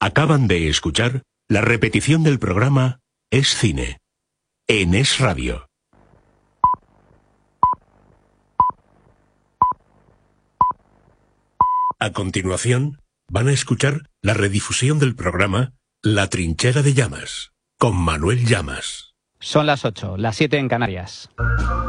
Acaban de escuchar la repetición del programa Es Cine, en Es Radio. A continuación, van a escuchar la redifusión del programa La Trinchera de Llamas, con Manuel Llamas. Son las 8, las 7 en Canarias.